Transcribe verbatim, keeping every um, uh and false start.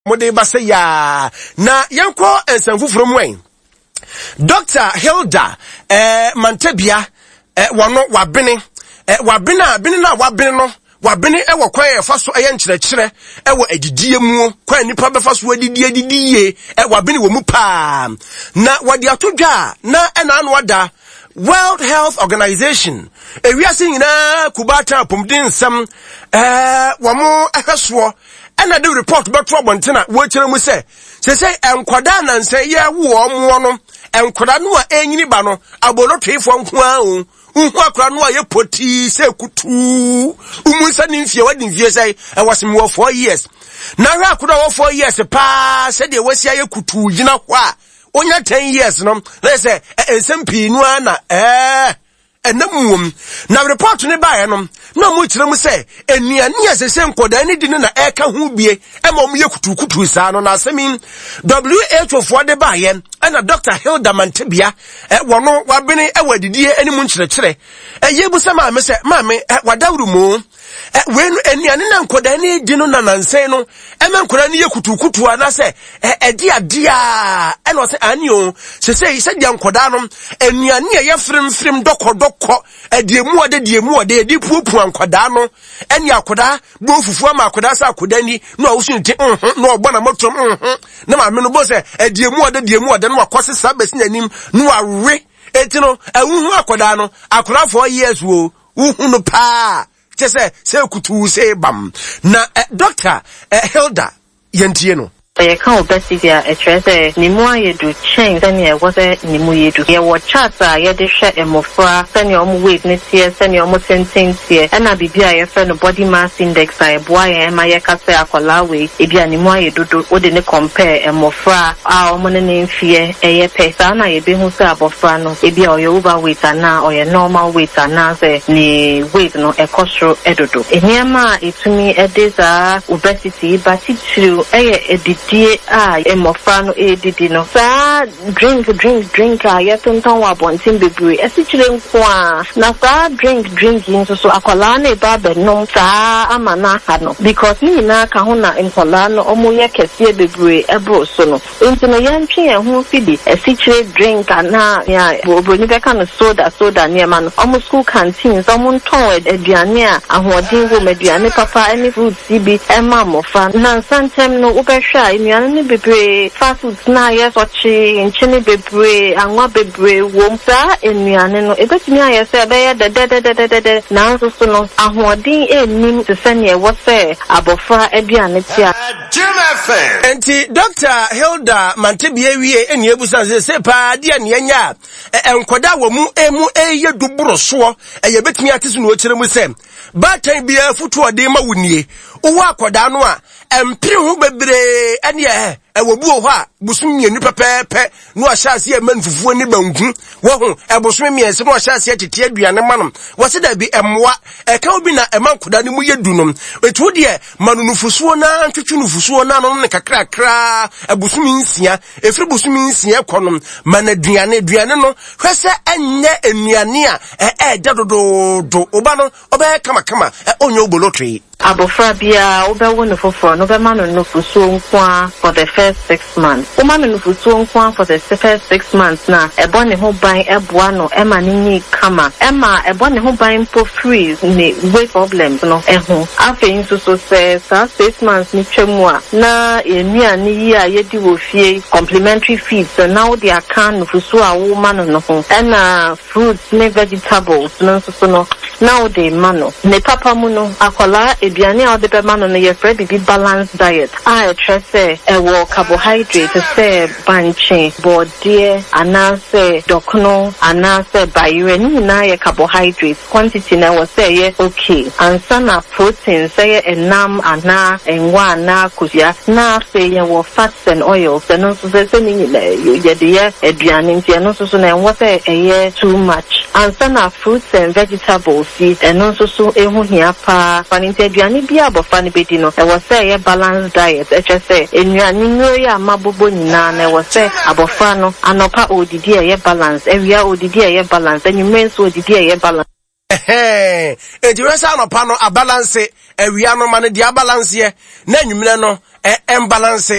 mode ba say ya na yanko ensanfu from when Doctor Hilda eh Mantebia eh wano wabene eh wabena bene na wabene no wabene e wokwan e fa so eye nkyerɛkyerɛ e wo adidie mu kwan nipa befa so adidie adidie e wabene wo mu pa na wadi atodwa na ɛna anu ada World Health Organization ewiase nyina kubata pomdin nsam eh wamo ehweso ɛna de report beto abɔntena wo kyerɛ mu sɛ sɛ sɛ enkwada na nsɛ ye wo omo no enkwada no a enyini ba no abolotwefo nko a o uhu akra no a ye poti sɛ kutu umu sɛ ne mfie wadi mfie sɛ ɛwasem wo four years na hwa akra wo four years pa sɛ de wasia ye kutu gina hɔ a onya ten years no na sɛ ensem pii no ana eh enamum na report ne bae no na mu kyerɛ mu sɛ enuane asese nkoda ne di ne na eka ho bie e ma mu ye kutukutu saa no na asemi W H O fo de bae na Doctor Hilda Mantebia e wono wabene e wadidie ani mu nkyerɛkyerɛ e yebu sɛ ma me sɛ ma me wadawru mu e we enuane na nkoda ne di no na nansen no e ma nkoda ne ye kutukutu ana sɛ e edi ade a e no sɛ ani o sɛ sɛ sɛ dia nkoda no enuane ye frem frem dokodo ko ediemu ode diemu ode edi puopu ankoda no eni akoda do fufu ama akoda sa akoda ni no awusu nti mhm no ogbo na motom mhm na ma me no bo se ediemu ode diemu ode no akose sa besi nanim no awe eti no awuhu akoda no akora four years wo uhu no pa chese se kutu se bam na eh, Doctor eh, Hilda yentie no ye kan obesity a etrese ni mu ayedu chain sani e wo se ni mu yedu ye wo chart a ye de hwe emofra sani o mu weight ne tie sani o mu tenten tie na bibia ye fe no body mass index a eboa ye ma ye ka se akola we e bia ni mu ayedu wo de ne compare emofra a o mu ne mfie e ye pesa na ye be hu se abofra no e bia o ye overweight na o ye normal weight na se ni weight no e kosro edodo ehiama etumi e de za obesity ba titru e ye edi die a emofra no e didi no sa drink drink drink a yetonton wa bontin bebre esichire nko a na sa drink drink nso so akola na ba benom sa amana ha no because ni na ka ho na nkola no omo ye kese bebre ebro so no nti no yantwe ye ho fidi esichire drink na ya obroni be ka no soda soda ne ma no omo school canteen so omo nton aduane a ahodin wo aduane papa any food sibi ema mofa na santem no ubehwa enuane ne bebre fast food na yes ochi nchene bebre anwa bebre wom sa enuane no ebetumi ayese be ye de de de de de de na nso so no ahodin enim se sene e wo se abofra aduane tia enti Doctor Hilda Mantebia wie eni ebusan se se pa dia ne anya enkoda wo mu emu eye duburo so eye betumi atesu no kire mu se batan bia futu ode ma wunie wo akoda no a empire ho bebre ene e ewobu ho a busum mienu pepepe no ahyase e manfufuo ne banku wo ho ebusum miense no ahyase tete aduane manom wo se da bi emwa e ka obi na emankoda ne mu yedunum etu de manunufusuo na ntwetwe nufusuo na no ne kakra kra ebusum nsia efiri busum nsia ekonom manaduane aduane no hwese enye enuane a e e dadodo do oba no oba kama kama onyo obolotwe abofra bia obewo no foforo no be manu no fusuo nkwa for the first six months o manu no fusuo nkwa for the first six months na ebo ne ho ban eboa no e ma ne nyi kama e ma ebo ne ho ban po free ne weight problems no e ho afi nso so se sa six months ni twemu a na enua ne yi a yedi wo fie complementary feeds so now they are can no fusuo a wo manu no ho e na fruits ne vegetables no so so no now they manu ne papa mu no akola aduane a de ma no no ye frɛ bi balanced diet a trese e wo carbohydrate se banche bode anase dokno anase bayire ni na ye carbohydrate quantity na wo say ye okay ansana protein say ye enam ana enwa na kusia na say ye wo fats and oils no so say ni ye de ye aduane nti no so so na wo say ye too much ansana fruits and vegetables si no so so ehu hia pa paninti aduane bia abofra ne bedi no e was say a balanced diet e say enuane nyo ya mabobo nyina na e was say abofra no anopa odidi e balance e wia odidi e balance enyu menso odidi e balance eh enti we say anopa no abalance awia no ma no dia balance ye na anwumre no eh imbalance